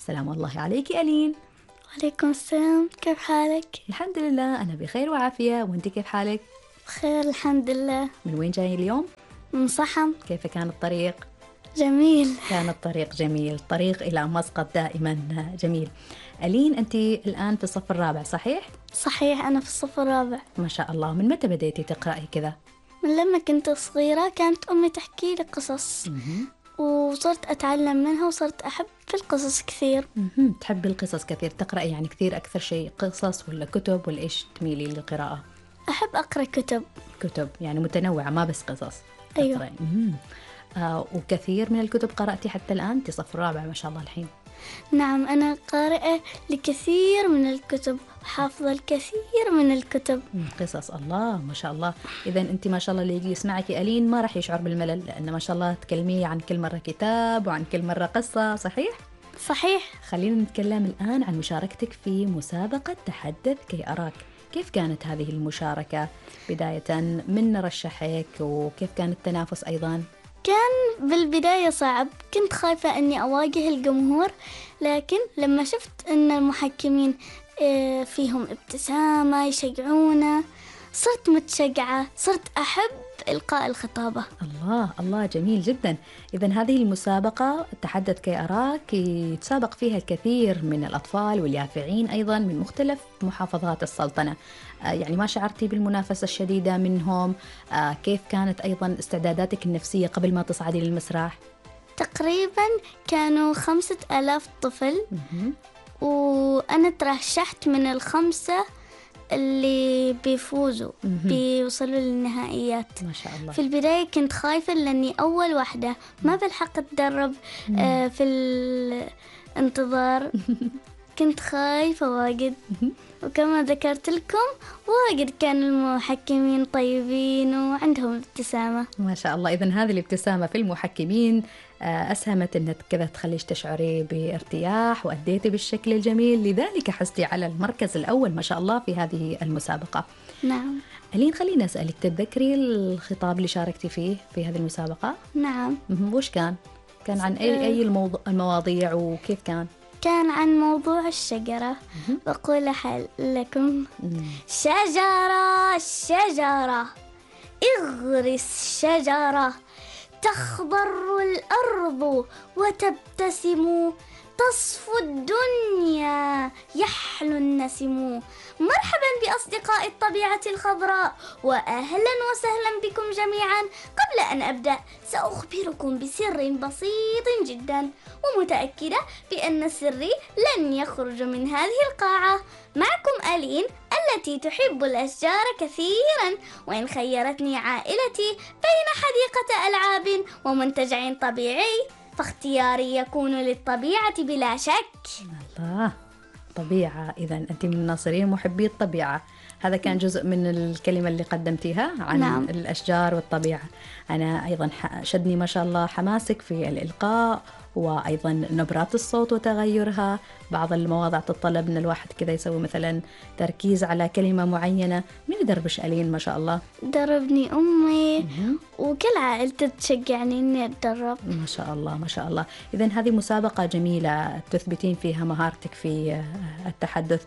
سلام الله عليك ألين. وعليكم السلام، كيف حالك؟ الحمد لله أنا بخير وعافية، وأنت كيف حالك؟ بخير الحمد لله. من وين جاي اليوم؟ من صحم. كيف كان الطريق؟ جميل. كان الطريق جميل، الطريق إلى مسقط دائما جميل. ألين أنت الآن في الصف الرابع صحيح؟ صحيح، أنا في الصف الرابع. ما شاء الله. من متى بديتي تقرأي كذا؟ من لما كنت صغيرة كانت أمي تحكي لي قصص وصرت أتعلم منها وصرت أحب القصص كثير. تحبي القصص كثير، تقرأي يعني كثير أكثر شيء قصص ولا كتب ولا إيش تميلي للقراءة؟ أحب أقرأ كتب. كتب يعني متنوعة ما بس قصص. أيوة. وكثير من الكتب قرأتي حتى الآن؟ أنت صف الرابع ما شاء الله الحين. نعم، أنا قارئة لكثير من الكتب وحافظة الكثير من الكتب. قصص، الله ما شاء الله. إذا أنت ما شاء الله اللي يجي يسمعك ألين ما راح يشعر بالملل، لأن ما شاء الله تكلمي عن كل مرة كتاب وعن كل مرة قصة. صحيح؟ صحيح. خلينا نتكلم الآن عن مشاركتك في مسابقة تحدث كي أراك. كيف كانت هذه المشاركة بداية؟ من رشحك وكيف كان التنافس أيضا؟ كان بالبداية صعب، كنت خايفة أني أواجه الجمهور، لكن لما شفت أن المحكمين فيهم ابتسامة يشجعونا صرت متشجعة، صرت أحب إلقاء الخطابة. الله الله، جميل جدا. إذن هذه المسابقة تحدث كي أراك يتسابق فيها الكثير من الأطفال واليافعين أيضا من مختلف محافظات السلطنة. يعني ما شعرتي بالمنافسة الشديدة منهم؟ كيف كانت أيضا استعداداتك النفسية قبل ما تصعدي للمسرح؟ تقريبا كانوا 5000 طفل وأنا ترشحت من الخمسة اللي بيفوزوا بيوصلوا للنهائيات. ما شاء الله. في البداية كنت خايفة لأني أول واحدة ما بلحق أتدرب في الانتظار. كنت خايفة واجد، وكما ذكرت لكم واجد كان المحكمين طيبين وعندهم ابتسامة. ما شاء الله. إذن هذه الابتسامة في المحكمين أسهمت أنك كذا تخليش تشعري بارتياح وأديتي بالشكل الجميل، لذلك حزتي على المركز الأول ما شاء الله في هذه المسابقة. نعم. ألين خليني أسألك، تتذكري الخطاب اللي شاركتي فيه في هذه المسابقة؟ نعم. وش كان عن أي المواضيع وكيف كان؟ كان عن موضوع الشجرة. بقول لكم شجرة شجرة اغرس شجرة تخضر الأرض وتبتسم، تصفو الدنيا يحلو النسم. مرحبا بأصدقاء الطبيعة الخضراء، وأهلا وسهلا بكم جميعا. قبل أن أبدأ سأخبركم بسر بسيط جدا، ومتأكدة بأن سري لن يخرج من هذه القاعة. معكم ألين التي تحب الأشجار كثيرا، وإن خيرتني عائلتي بين حديقة ألعاب ومنتجع طبيعي فاختياري يكون للطبيعة بلا شك. الله، طبيعة. إذا أنت من ناصرين محبي الطبيعة. هذا كان جزء من الكلمة اللي قدمتيها عن نعم. الأشجار والطبيعة. أنا أيضا شدني ما شاء الله حماسك في الإلقاء، وأيضا نبرات الصوت وتغيرها. بعض المواضع تتطلب أن الواحد كذا يسوي مثلا تركيز على كلمة معينة. من يدربش ألين ما شاء الله؟ دربني أمي وكل عائلتي تشجعني إني أتدرب. ما شاء الله ما شاء الله. إذن هذه مسابقة جميلة تثبتين فيها مهارتك في التحدث.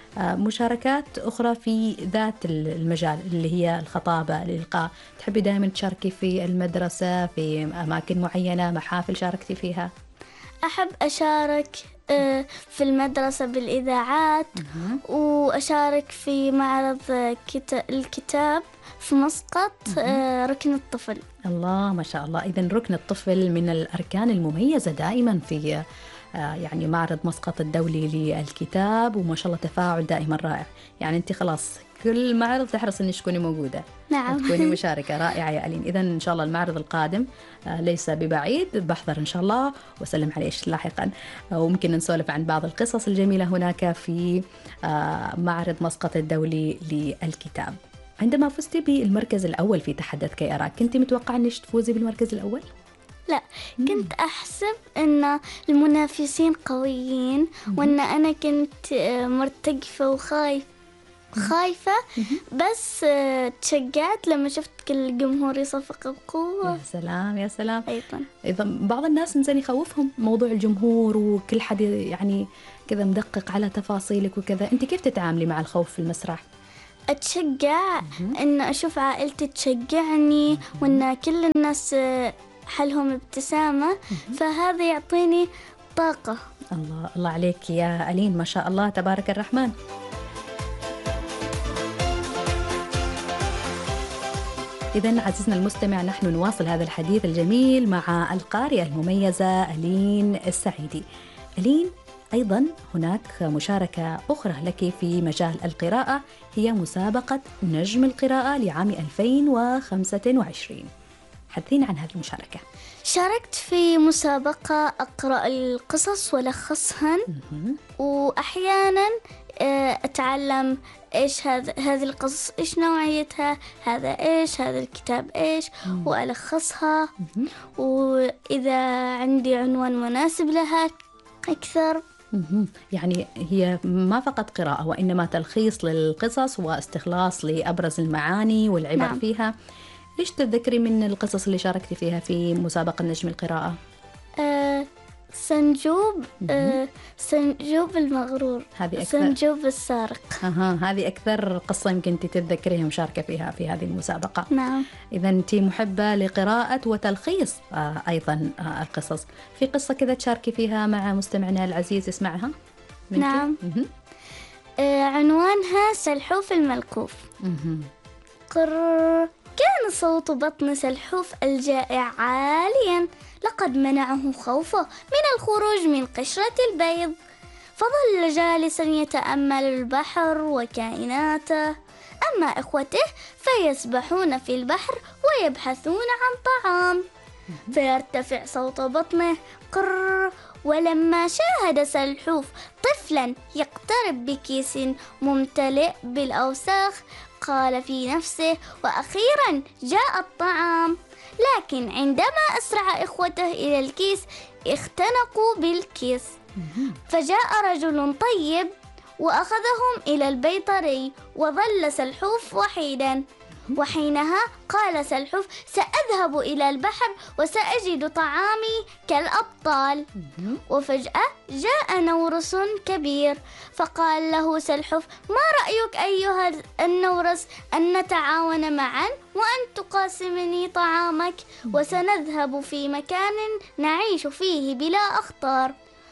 مشاركات أخرى في ذات المجال اللي هي الخطابة، الإلقاء، تحبي دائما تشاركي في المدرسة في أماكن معينة، محافل شاركتي فيها؟ أحب أشارك في المدرسة بالإذاعات، وأشارك في معرض الكتاب في مسقط ركن الطفل. الله ما شاء الله. إذن ركن الطفل من الأركان المميزة دائما في يعني معرض مسقط الدولي للكتاب، وما شاء الله تفاعل دائما رائع. يعني أنت خلاص كل معرض تحرص أنك تكوني موجودة. نعم. تكوني مشاركة. رائعة يا ألين. إذن إن شاء الله المعرض القادم ليس ببعيد، بحضر إن شاء الله وسلم عليش لاحقا، وممكن نسولف عن بعض القصص الجميلة هناك في معرض مسقط الدولي للكتاب. عندما فزتي بالمركز الأول في تحدث كي أراك، كنت متوقعة أنك تفوزي بالمركز الأول؟ لا، كنت أحسب أن المنافسين قويين وأن أنا كنت مرتجفة وخايف. خايفة بس تشجعت لما شفت كل الجمهور يصفق بقوة. يا سلام يا سلام. أيضا إذا بعض الناس مثلا يخوفهم موضوع الجمهور وكل حد يعني كذا مدقق على تفاصيلك وكذا، أنت كيف تتعاملي مع الخوف في المسرح؟ أتشجع إن أشوف عائلتي تشجعني وإن كل الناس حلهم ابتسامة، فهذا يعطيني طاقة. الله الله عليك يا ألين، ما شاء الله تبارك الرحمن. إذن عزيزنا المستمع، نحن نواصل هذا الحديث الجميل مع القارئة المميزة ألين السعيدي. ألين، أيضا هناك مشاركة أخرى لك في مجال القراءة، هي مسابقة نجم القراءة لعام 2025. حدثينا عن هذه المشاركة. شاركت في مسابقة أقرأ القصص ولخصهن، وأحيانا أتعلم إيش هذه القصص، إيش نوعيتها، هذا إيش، هذا الكتاب إيش، وألخصها، وإذا عندي عنوان مناسب لها أكثر. يعني هي ما فقط قراءة وإنما تلخيص للقصص واستخلاص لأبرز المعاني والعبر. نعم. فيها إيش تتذكري من القصص اللي شاركتي فيها في مسابقة نجم القراءة؟ سنجوب المغرور، هذه أكثر. سنجوب السارق. هذه أكثر قصة يمكن تتذكريها مشاركة فيها في هذه المسابقة. نعم. إذا أنت محبة لقراءة وتلخيص أيضا القصص. في قصة كذا تشاركي فيها مع مستمعنا العزيز يسمعها؟ نعم. عنوانها سلحوف الملقوف. كان صوت بطن سلحوف الجائع عاليا، لقد منعه خوفه من الخروج من قشرة البيض، فظل جالسا يتأمل البحر وكائناته. أما إخوته فيسبحون في البحر ويبحثون عن طعام، فيرتفع صوت بطنه قر. ولما شاهد سلحوف طفلا يقترب بكيس ممتلئ بالأوساخ، قال في نفسه: وأخيرا جاء الطعام. لكن عندما أسرع إخوته إلى الكيس اختنقوا بالكيس، فجاء رجل طيب وأخذهم إلى البيطري، وظل سلحوف وحيدا. وحينها قال سلحوف: سأذهب إلى البحر وسأجد طعامي كالأبطال. وفجأة جاء نورس كبير، فقال له سلحوف: ما رأيك أيها النورس أن نتعاون معا وأن تقاسمني طعامك، وسنذهب في مكان نعيش فيه بلا أخطار.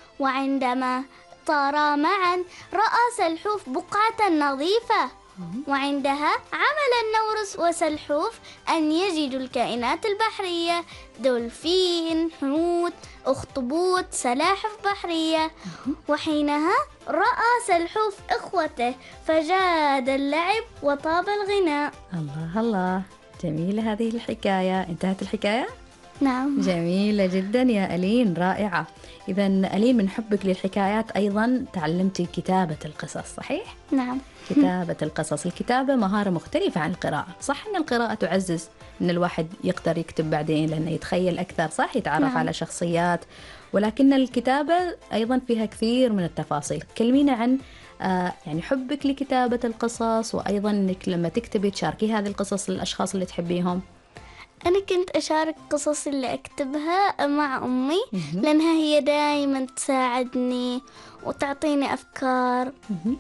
وعندما طارا معا رأى سلحوف بقعة نظيفة، وعندها عمل النورس وسلحوف أن يجدوا الكائنات البحرية: دولفين، حوت، أخطبوط، سلاحف بحرية. وحينها رأى سلحوف إخوته، فجاد اللعب وطاب الغناء. الله الله، جميلة هذه الحكاية. انتهت الحكاية؟ نعم. جميلة جدا يا ألين، رائعة. إذا ألين، من حبك للحكايات أيضا تعلمتي كتابة القصص، صحيح؟ نعم. كتابة القصص، الكتابة مهارة مختلفة عن القراءة. صح أن القراءة تعزز أن الواحد يقدر يكتب بعدين لأنه يتخيل أكثر، صح، يتعرف نعم. على شخصيات، ولكن الكتابة أيضا فيها كثير من التفاصيل. كلمينا عن يعني حبك لكتابة القصص، وأيضا أنك لما تكتبي تشاركي هذه القصص للأشخاص اللي تحبيهم. أنا كنت أشارك قصص اللي أكتبها مع أمي، لأنها هي دائما تساعدني وتعطيني أفكار.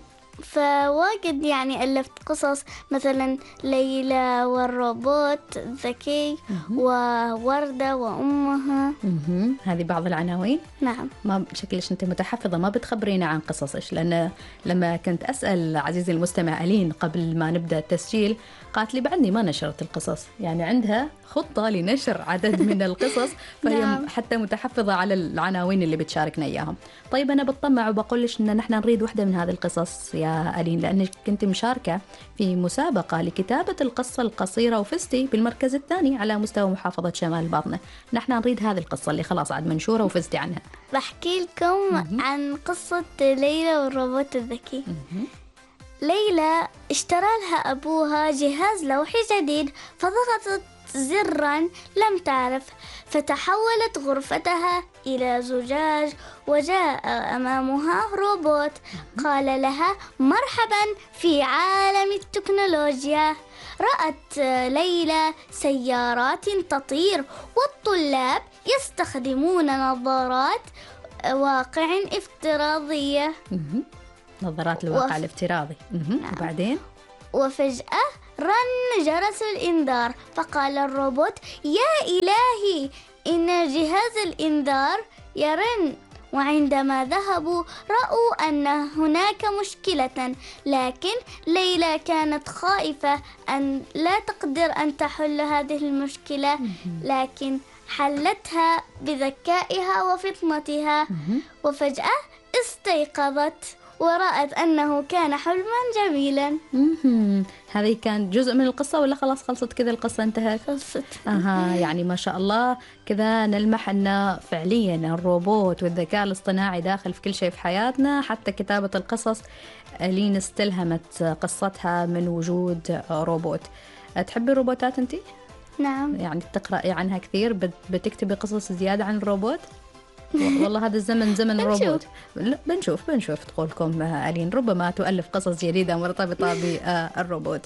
فواجد يعني ألفت قصص، مثلا ليلى والروبوت الذكي، ووردة وأمها. هذه بعض العناوين. نعم. ما شكلش أنت متحفظة، ما بتخبرينا عن قصصش، لأن لما كنت أسأل عزيزي المستمع ألين قبل ما نبدأ التسجيل قالت لي بعدني ما نشرت القصص، يعني عندها خطة لنشر عدد من القصص، فهي نعم. حتى متحفظة على العناوين اللي بتشاركنا إياهم. طيب أنا بتطمع وبقولش إن نحن نريد واحدة من هذه القصص يا ألين، لأنك كنت مشاركة في مسابقة لكتابة القصة القصيرة وفزتي بالمركز الثاني على مستوى محافظة شمال باطنة. نحن نريد هذه القصة اللي خلاص عاد منشورة وفزتي عنها. بحكي لكم عن قصة ليلى والروبوت الذكي. ليلى اشترى لها أبوها جهاز لوحي جديد، فضغطت زرا لم تعرف، فتحولت غرفتها إلى زجاج، وجاء أمامها روبوت قال لها مرحبا في عالم التكنولوجيا. رأت ليلى سيارات تطير، والطلاب يستخدمون نظارات واقع افتراضية. نظارات الواقع الافتراضي. وبعدين وفجأة رن جرس الإنذار، فقال الروبوت يا إلهي إن جهاز الإنذار يرن. وعندما ذهبوا رأوا أن هناك مشكلة، لكن ليلى كانت خائفة أن لا تقدر أن تحل هذه المشكلة، لكن حلتها بذكائها وفطنتها. وفجأة استيقظت ورأت أنه كان حلما جميلا. هذه كان جزء من القصة ولا خلاص خلصت كذا القصة انتهت؟ خلصت. يعني ما شاء الله كذا نلمح أن فعليا الروبوت والذكاء الاصطناعي داخل في كل شيء في حياتنا، حتى كتابة القصص لين استلهمت قصتها من وجود روبوت. تحبي الروبوتات أنتي؟ نعم. يعني تقرأي عنها كثير، بتكتبي قصص زيادة عن الروبوت؟ والله هذا الزمن زمن الروبوت. بنشوف تقولكم ألين ربما تؤلف قصص جديدة مرتبطة بالروبوت.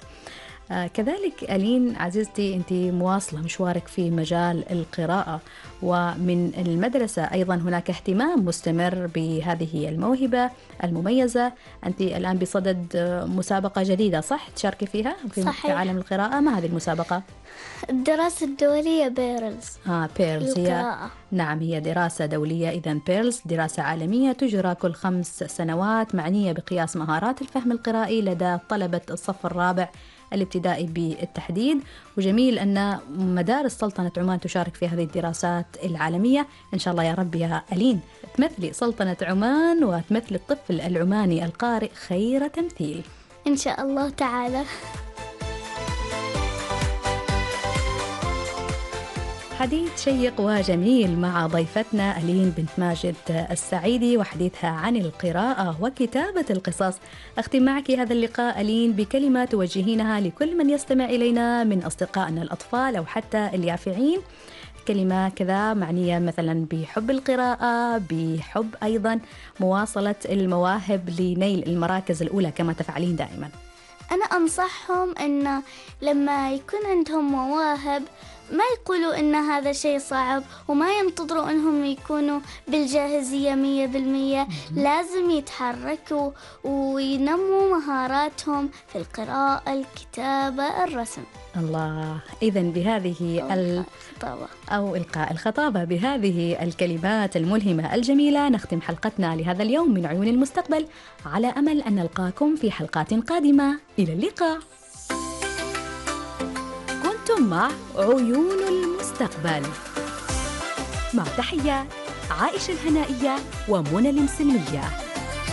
كذلك ألين عزيزتي أنت مواصلة مشوارك في مجال القراءة، ومن المدرسة أيضا هناك اهتمام مستمر بهذه الموهبة المميزة. أنت الآن بصدد مسابقة جديدة صح تشاركي فيها في عالم القراءة؟ ما هذه المسابقة؟ الدراسة الدولية بيرلز. بيرلز هي نعم هي دراسة دولية. إذن بيرلز دراسة عالمية تجرى كل 5 سنوات، معنية بقياس مهارات الفهم القرائي لدى طلبة الصف الرابع الابتدائي بالتحديد. وجميل أن مدارس سلطنة عمان تشارك في هذه الدراسات العالمية. إن شاء الله يا رب يا ألين تمثلي سلطنة عمان وتمثلي الطفل العماني القارئ خير تمثيل إن شاء الله تعالى. حديث شيق وجميل مع ضيفتنا ألين بنت ماجد السعيدي، وحديثها عن القراءة وكتابة القصص. أختم معك هذا اللقاء ألين بكلمة توجهينها لكل من يستمع إلينا من أصدقائنا الأطفال أو حتى اليافعين، كلمة كذا معنية مثلا بحب القراءة، بحب أيضا مواصلة المواهب لنيل المراكز الأولى كما تفعلين دائما. أنا أنصحهم أن لما يكون عندهم مواهب ما يقولوا إن هذا شيء صعب، وما ينتظروا إنهم يكونوا بالجاهزية 100%. لازم يتحركوا وينموا مهاراتهم في القراءة، الكتابة، الرسم. الله. إذن بهذه أو إلقاء الخطابة بهذه الكلمات الملهمة الجميلة نختم حلقتنا لهذا اليوم من عيون المستقبل، على أمل أن نلقاكم في حلقات قادمة. إلى اللقاء. كنتم مع عيون المستقبل، مع تحيات عائشة الهنائية ومنى المسلمية.